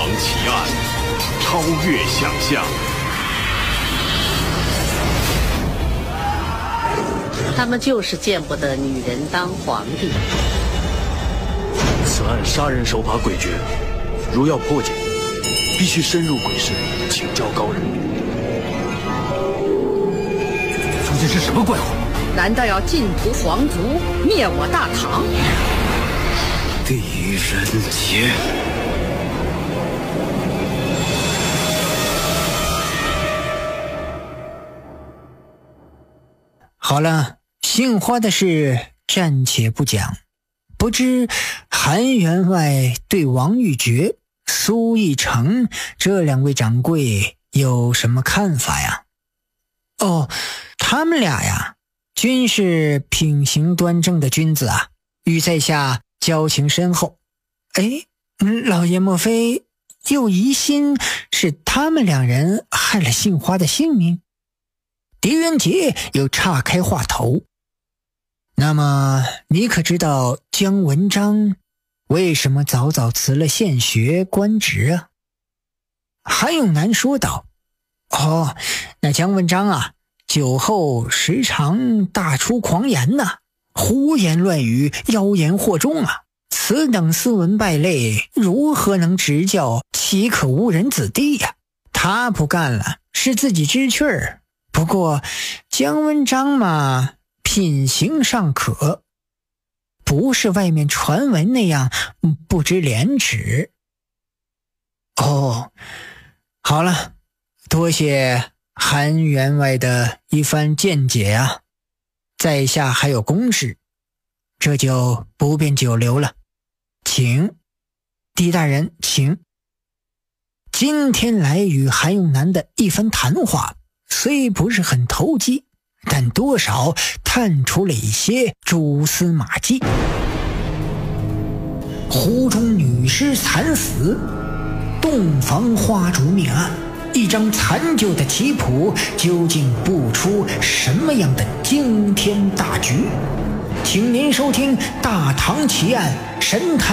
堂奇案，超越想象。 他们就是见不得女人当皇帝。 此案杀人手法诡谲，如要破解，必须深入鬼市，请教高人。 究竟是什么怪物？ 难道要尽屠皇族，灭我大唐？ 狄仁杰。 好了，杏花的事暂且不讲，不知韩员外对王玉珏、苏义成这两位掌柜有什么看法呀？哦，他们俩呀，均是品行端正的君子啊，与在下交情深厚。哎，老爷莫非又疑心是他们两人害了杏花的性命？狄仁杰又岔开话头，那么你可知道姜文章为什么早早辞了县学官职啊？韩永南说道，哦，那姜文章啊，酒后时常大出狂言呐，胡言乱语，妖言惑众啊，此等斯文败类，如何能执教岂可误人子弟呀？他不干了，是自己知趣儿。不过姜文章嘛，品行尚可，不是外面传闻那样不知廉耻。哦，好了，多谢韩员外的一番见解啊，在下还有公事，这就不便久留了，请狄大人请。今天来与韩永南的一番谈话虽不是很投机，但多少探出了一些蛛丝马迹。湖中女尸惨死，洞房花烛命案，一张残旧的棋谱究竟布出什么样的惊天大局？请您收听《大唐奇案神探》